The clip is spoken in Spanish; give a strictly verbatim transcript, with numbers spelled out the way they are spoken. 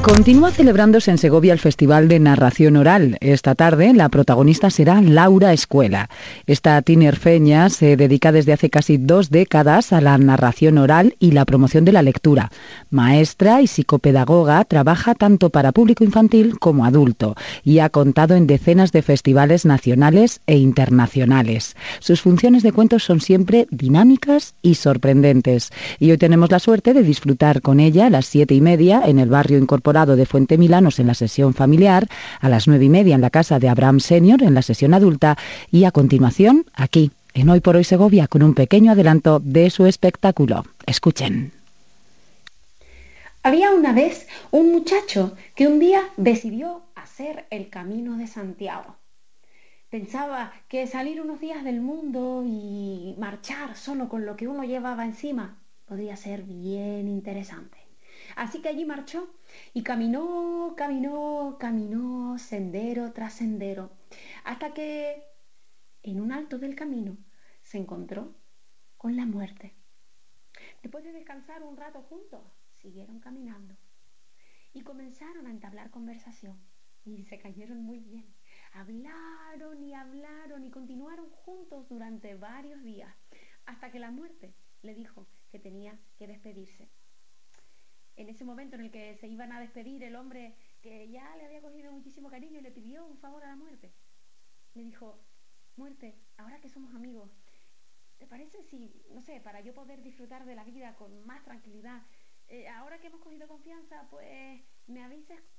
Continúa celebrándose en Segovia el Festival de Narración Oral. Esta tarde la protagonista será Laura Escuela. Esta tinerfeña se dedica desde hace casi dos décadas a la narración oral y la promoción de la lectura. Maestra y psicopedagoga, trabaja tanto para público infantil como adulto y ha contado en decenas de festivales nacionales e internacionales. Sus funciones de cuentos son siempre dinámicas y sorprendentes. Y hoy tenemos la suerte de disfrutar con ella a las siete y media en el barrio incorporado de Fuente Milanos en la sesión familiar, a las nueve y media en la casa de Abraham Senior en la sesión adulta y a continuación aquí, en Hoy por Hoy Segovia, con un pequeño adelanto de su espectáculo. Escuchen. Había una vez un muchacho que un día decidió hacer el Camino de Santiago. Pensaba que salir unos días del mundo y marchar solo con lo que uno llevaba encima podría ser bien interesante. Así que allí marchó y caminó, caminó, caminó, sendero tras sendero, hasta que en un alto del camino se encontró con la muerte. Después de descansar un rato juntos, siguieron caminando y comenzaron a entablar conversación y se cayeron muy bien. Hablaron y hablaron y continuaron juntos durante varios días, hasta que la muerte le dijo que tenía que despedirse. En ese momento en el que se iban a despedir, el hombre, que ya le había cogido muchísimo cariño, le pidió un favor a la muerte. Le dijo: muerte, ahora que somos amigos, ¿te parece si, no sé, para yo poder disfrutar de la vida con más tranquilidad, eh, ahora que hemos cogido confianza, pues me avisas